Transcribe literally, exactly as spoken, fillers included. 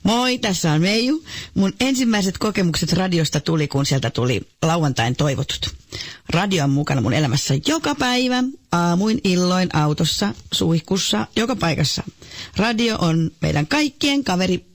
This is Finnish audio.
Moi, tässä on Meiju. Mun ensimmäiset kokemukset radiosta tuli, kun sieltä tuli lauantain toivotut. Radio on mukana mun elämässä joka päivä, aamuin, illoin, autossa, suihkussa, joka paikassa. Radio on meidän kaikkien kaveri